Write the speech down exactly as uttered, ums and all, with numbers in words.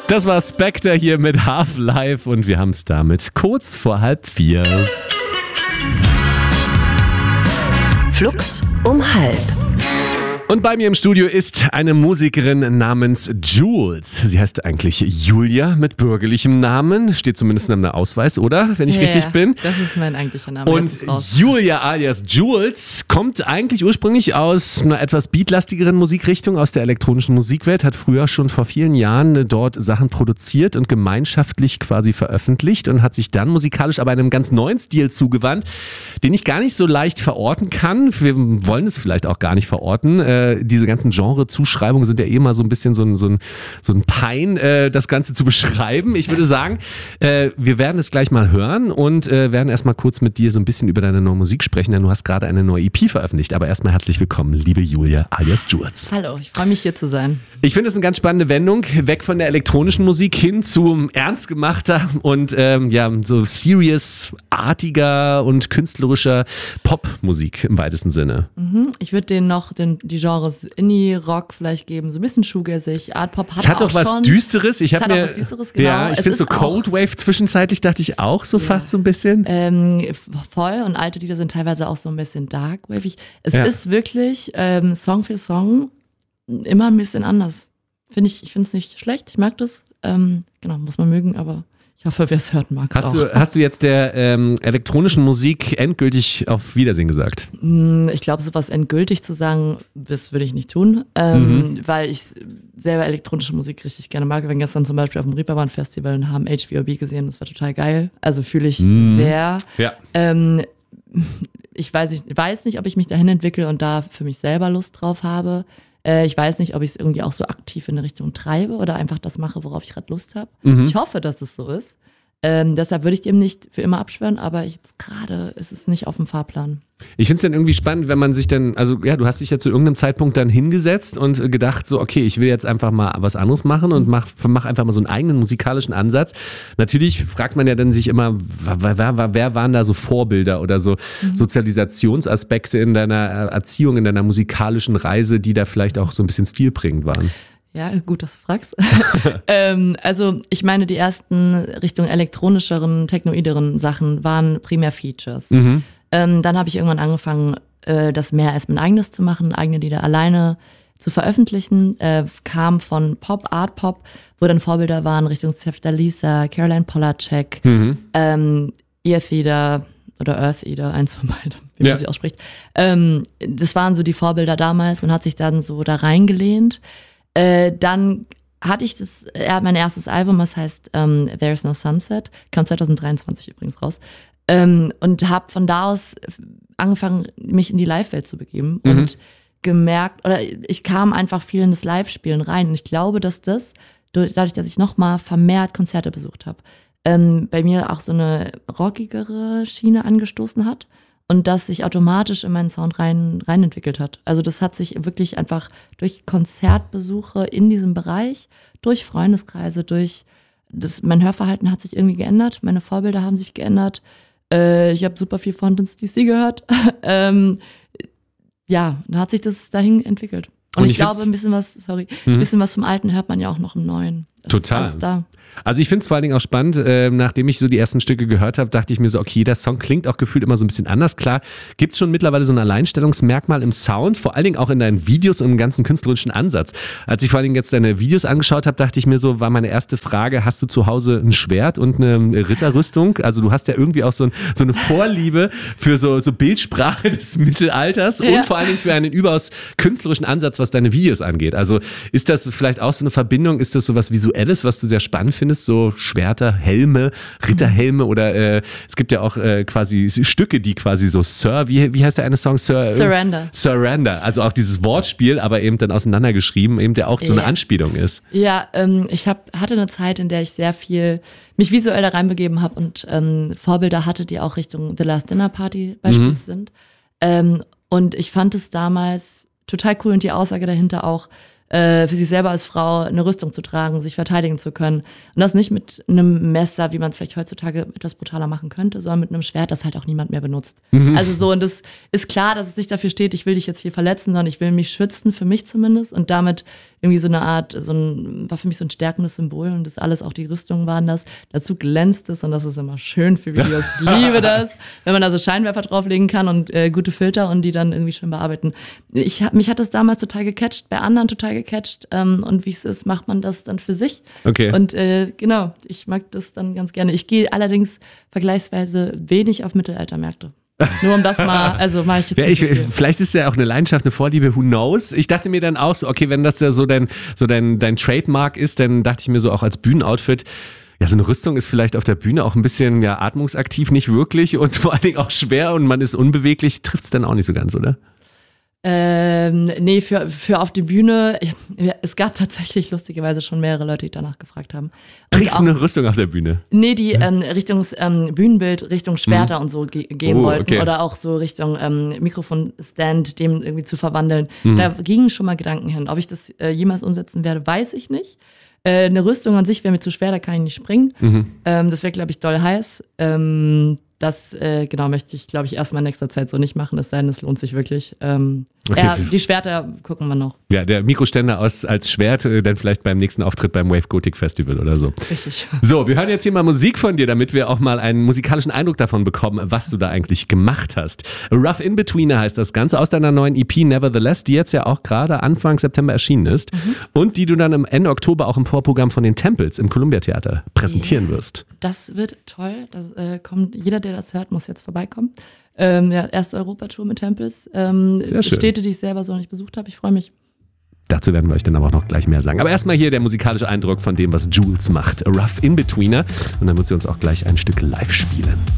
Das war Spectre hier mit Half-Life und wir haben es damit kurz vor halb vier. Flux um halb. Und bei mir im Studio ist eine Musikerin namens Jules. Sie heißt eigentlich Julia mit bürgerlichem Namen. Steht zumindest in einem Ausweis, oder? Wenn ich ja, richtig bin. Das ist mein eigentlicher Name. Und Julia alias Jules kommt eigentlich ursprünglich aus einer etwas beatlastigeren Musikrichtung, aus der elektronischen Musikwelt, hat früher schon vor vielen Jahren dort Sachen produziert und gemeinschaftlich quasi veröffentlicht und hat sich dann musikalisch aber einem ganz neuen Stil zugewandt, den ich gar nicht so leicht verorten kann. Wir wollen es vielleicht auch gar nicht verorten. Äh, diese ganzen Genre-Zuschreibungen sind ja eh mal so ein bisschen so ein, so ein, so ein Pein, äh, das Ganze zu beschreiben. Ich würde sagen, äh, wir werden es gleich mal hören und äh, werden erstmal kurz mit dir so ein bisschen über deine neue Musik sprechen, denn du hast gerade eine neue E P veröffentlicht. Aber erstmal herzlich willkommen, liebe Julia alias Jules. Hallo, ich freue mich hier zu sein. Ich finde es eine ganz spannende Wendung, weg von der elektronischen Musik hin zu ernst gemachter und ähm, ja, so serious-artiger und künstlerischer Popmusik im weitesten Sinne. Mhm. Ich würde denen noch den, die Genres Indie-Rock vielleicht geben, so ein bisschen shoegazzig. Art-Pop hat es hat auch doch was schon. Düsteres. Ich es hat mir, auch was Düsteres, genau. Ja, ich finde so Cold Wave zwischenzeitlich dachte ich auch so ja. fast so ein bisschen. Ähm, voll und alte Lieder sind teilweise auch so ein bisschen dark-wavig. Es ja. ist wirklich ähm, Song für Song immer ein bisschen anders. Finde ich, ich finde es nicht schlecht, ich mag das. Ähm, genau, muss man mögen, aber ich hoffe, wer es hört, mag es auch. Du, hast du jetzt der ähm, elektronischen Musik endgültig auf Wiedersehen gesagt? Ich glaube, sowas endgültig zu sagen, das würde ich nicht tun, ähm, mhm. weil ich selber elektronische Musik richtig gerne mag. Wir waren gestern zum Beispiel auf dem Reeperbahn Festival und haben H V O B gesehen, das war total geil. Also fühle ich mhm. sehr. Ja. Ähm, ich weiß, ich weiß nicht, ob ich mich dahin entwickle und da für mich selber Lust drauf habe. Ich weiß nicht, ob ich es irgendwie auch so aktiv in eine Richtung treibe oder einfach das mache, worauf ich gerade Lust habe. Mhm. Ich hoffe, dass es so ist. Ähm, deshalb würde ich dem nicht für immer abschwören, aber jetzt gerade ist es nicht auf dem Fahrplan. Ich finde es dann irgendwie spannend, wenn man sich dann, also ja, du hast dich ja zu irgendeinem Zeitpunkt dann hingesetzt und gedacht so, okay, ich will jetzt einfach mal was anderes machen und mach, mach einfach mal so einen eigenen musikalischen Ansatz. Natürlich fragt man ja dann sich immer, wer, wer, wer waren da so Vorbilder oder so mhm. Sozialisationsaspekte in deiner Erziehung, in deiner musikalischen Reise, die da vielleicht auch so ein bisschen stilprägend waren? Ja, gut, dass du fragst. ähm, also ich meine, die ersten Richtung elektronischeren, technoideren Sachen waren primär Features. Mhm. Ähm, dann habe ich irgendwann angefangen, äh, das mehr als mein eigenes zu machen, eigene Lieder alleine zu veröffentlichen. Äh, kam von Pop, Art Pop, wo dann Vorbilder waren Richtung Zefta Lisa, Caroline Polacek, mhm. ähm, Earth Eater oder Earth Eater, eins von beiden, wie ja. man sie ausspricht. Ähm, das waren so die Vorbilder damals. Man hat sich dann so da reingelehnt. Äh, dann hatte ich das, ja, mein erstes Album, das heißt ähm, There's No Sunset, kam zwanzig dreiundzwanzig übrigens raus. Ähm, und habe von da aus angefangen, mich in die Live-Welt zu begeben mhm. und gemerkt, oder ich kam einfach viel in das Live-Spielen rein. Und ich glaube, dass das, dadurch, dass ich nochmal vermehrt Konzerte besucht habe, ähm, bei mir auch so eine rockigere Schiene angestoßen hat. Und das sich automatisch in meinen Sound rein, rein entwickelt hat. Also das hat sich wirklich einfach durch Konzertbesuche in diesem Bereich, durch Freundeskreise, durch das, mein Hörverhalten hat sich irgendwie geändert, meine Vorbilder haben sich geändert. Äh, ich habe super viel Fountains D C gehört. ähm, ja, dann hat sich das dahin entwickelt. Und, Und ich, ich glaube, ein bisschen was, sorry, mhm. ein bisschen was vom Alten hört man ja auch noch im Neuen. Das Total. Ist alles da. Also ich finde es vor allen Dingen auch spannend, äh, nachdem ich so die ersten Stücke gehört habe, dachte ich mir so, okay, der Song klingt auch gefühlt immer so ein bisschen anders. Klar, gibt es schon mittlerweile so ein Alleinstellungsmerkmal im Sound, vor allen Dingen auch in deinen Videos und im ganzen künstlerischen Ansatz. Als ich vor allen Dingen jetzt deine Videos angeschaut habe, dachte ich mir so, war meine erste Frage, hast du zu Hause ein Schwert und eine Ritterrüstung? Also du hast ja irgendwie auch so, ein, so eine Vorliebe für so, so Bildsprache des Mittelalters ja. und vor allen Dingen für einen überaus künstlerischen Ansatz, was deine Videos angeht. Also ist das vielleicht auch so eine Verbindung, ist das so was Visuelles, was du sehr spannend findest? So Schwerter, Helme, Ritterhelme oder äh, es gibt ja auch äh, quasi Stücke, die quasi so Sir, wie, wie heißt der eine Song? Sir, Surrender. Surrender, also auch dieses Wortspiel, aber eben dann auseinandergeschrieben, eben der auch so eine ja. Anspielung ist. Ja, ähm, ich hab, hatte eine Zeit, in der ich sehr viel mich visuell da reinbegeben habe und ähm, Vorbilder hatte, die auch Richtung The Last Dinner Party beispielsweise mhm. sind. Ähm, und ich fand es damals total cool und die Aussage dahinter auch, äh, für sich selber als Frau eine Rüstung zu tragen, sich verteidigen zu können. Und das nicht mit einem Messer, wie man es vielleicht heutzutage etwas brutaler machen könnte, sondern mit einem Schwert, das halt auch niemand mehr benutzt. Mhm. Also so, und das ist klar, dass es nicht dafür steht, ich will dich jetzt hier verletzen, sondern ich will mich schützen, für mich zumindest. Und damit irgendwie so eine Art, so ein, war für mich so ein stärkendes Symbol und das alles, auch die Rüstungen waren das. Dazu glänzt es und das ist immer schön für Videos. Ich liebe das, wenn man da so Scheinwerfer drauflegen kann und äh, gute Filter und die dann irgendwie schön bearbeiten. Ich hab, mich hat das damals total gecatcht, bei anderen total gecatcht ähm, und wie es ist, macht man das dann für sich. Okay. Und äh, genau, ich mag das dann ganz gerne. Ich gehe allerdings vergleichsweise wenig auf Mittelaltermärkte. Nur um das mal, also mache ich jetzt ja, nicht ich, so viel. Vielleicht ist ja auch eine Leidenschaft, eine Vorliebe, who knows? Ich dachte mir dann auch so, okay, wenn das ja so dein, so dein, dein Trademark ist, dann dachte ich mir so auch als Bühnenoutfit, ja, so eine Rüstung ist vielleicht auf der Bühne auch ein bisschen ja, atmungsaktiv, nicht wirklich und vor allen Dingen auch schwer und man ist unbeweglich. Trifft es dann auch nicht so ganz, oder? Ähm, nee, für, für auf die Bühne, ja, es gab tatsächlich lustigerweise schon mehrere Leute, die danach gefragt haben. Trägst du eine Rüstung auf der Bühne? Nee, die ähm, Richtung ähm, Bühnenbild, Richtung Schwerter mhm. und so ge- gehen oh, wollten okay. oder auch so Richtung ähm, Mikrofonstand, dem irgendwie zu verwandeln. Mhm. Da gingen schon mal Gedanken hin. Ob ich das äh, jemals umsetzen werde, weiß ich nicht. Äh, eine Rüstung an sich wäre mir zu schwer, da kann ich nicht springen. Mhm. Ähm, das wäre, glaube ich, doll heiß. Ähm, Das, äh, genau, möchte ich, glaube ich, erstmal in nächster Zeit so nicht machen, es sei denn, es lohnt sich wirklich. Ähm, okay. Ja, die Schwerter gucken wir noch. Ja, der Mikroständer aus, als Schwert, äh, dann vielleicht beim nächsten Auftritt beim Wave Gothic Festival oder so. Richtig. So, wir hören jetzt hier mal Musik von dir, damit wir auch mal einen musikalischen Eindruck davon bekommen, was du da eigentlich gemacht hast. Rough In-Betweener heißt das Ganze aus deiner neuen E P Nevertheless, die jetzt ja auch gerade Anfang September erschienen ist mhm. und die du dann am Ende Oktober auch im Vorprogramm von den Tempels im Columbia Theater präsentieren yeah. wirst. Das wird toll. Das äh, kommt jeder, der das hört, muss jetzt vorbeikommen. Ähm, ja, erste Europatour mit Tempels. Ähm, Städte, die ich selber so nicht besucht habe. Ich freue mich. Dazu werden wir euch dann aber auch noch gleich mehr sagen. Aber erstmal hier der musikalische Eindruck von dem, was Jules macht. A Rough In-Betweener. Und dann wird sie uns auch gleich ein Stück live spielen.